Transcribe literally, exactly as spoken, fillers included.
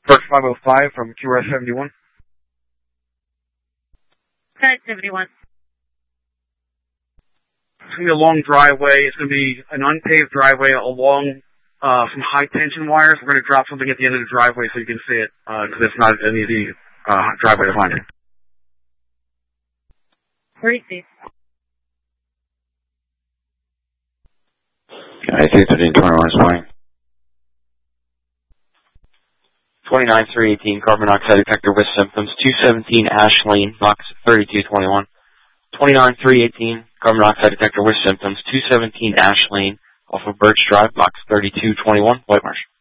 Birch five oh five from Q R S seventy-one. Current seventy-one. It's going to be a long driveway. It's going to be an unpaved driveway along uh, some high tension wires. We're going to drop something at the end of the driveway so you can see it, because uh, it's not an easy uh, driveway to find it. Receive. I see thirteen twenty-one is fine. twenty-nine three eighteen, carbon monoxide detector with symptoms, two seventeen Ash Lane, box thirty-two twenty-one. twenty-nine three eighteen, carbon monoxide detector with symptoms, two seventeen Ash Lane, off of Birch Drive, box thirty-two twenty-one, White Marsh.